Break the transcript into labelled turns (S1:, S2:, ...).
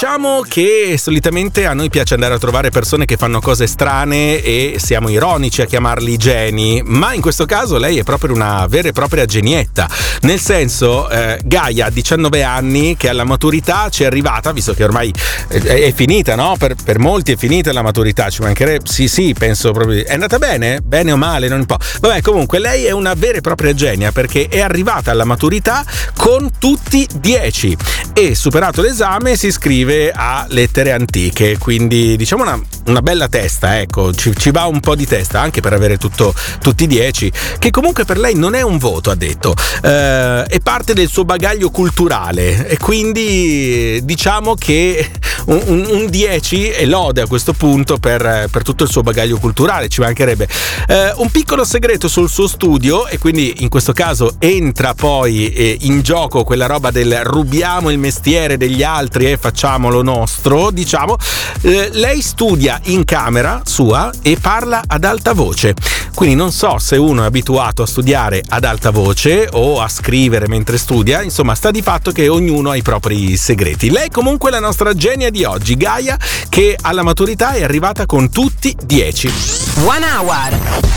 S1: Diciamo che solitamente a noi piace andare a trovare persone che fanno cose strane e siamo ironici a chiamarli geni, ma in questo caso lei è proprio una vera e propria genietta. Nel senso, Gaia ha 19 anni, che alla maturità ci è arrivata, visto che ormai è finita, no? Per molti è finita la maturità, ci mancherebbe. Sì, penso proprio. È andata bene? Bene o male? Non importa. Vabbè, comunque lei è una vera e propria genia, perché è arrivata alla maturità con tutti 10 e, superato l'esame, si iscrive a lettere antiche, quindi diciamo una bella testa, ecco, ci va un po' di testa anche per avere tutti 10, che comunque per lei non è un voto, ha detto, è parte del suo bagaglio culturale, e quindi diciamo che un 10 è lode a questo punto per tutto il suo bagaglio culturale, ci mancherebbe. Un piccolo segreto sul suo studio, e quindi in questo caso entra poi in gioco quella roba del rubiamo il mestiere degli altri e facciamolo nostro, diciamo. Lei studia in camera sua e parla ad alta voce, quindi non so se uno è abituato a studiare ad alta voce o a scrivere mentre studia, insomma sta di fatto che ognuno ha i propri segreti. Lei comunque è la nostra genia di oggi, Gaia, che alla maturità è arrivata con tutti 10.
S2: 1 Hour